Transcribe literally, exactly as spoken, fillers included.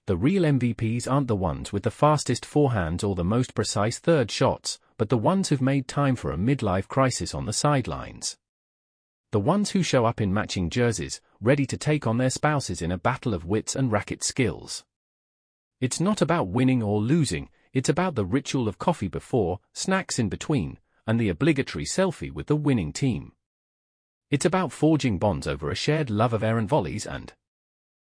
The real M V Ps aren't the ones with the fastest forehands or the most precise third shots, but the ones who've made time for a midlife crisis on the sidelines. The ones who show up in matching jerseys, ready to take on their spouses in a battle of wits and racket skills. It's not about winning or losing, it's about the ritual of coffee before, snacks in between, and the obligatory selfie with the winning team. It's about forging bonds over a shared love of errant volleys and